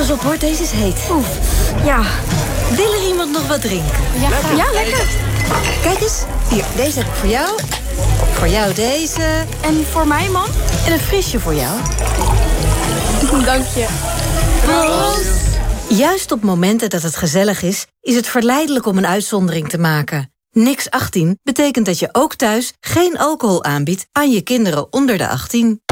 Pas op hoor, deze is heet. Oeh, ja. Wil er iemand nog wat drinken? Ja, lekker. Kijk eens, hier, deze heb ik voor jou. Voor jou deze. En voor mij, man? En een frisje voor jou. Dank je. Juist op momenten dat het gezellig is het verleidelijk om een uitzondering te maken. Niks 18 betekent dat je ook thuis geen alcohol aanbiedt aan je kinderen onder de 18.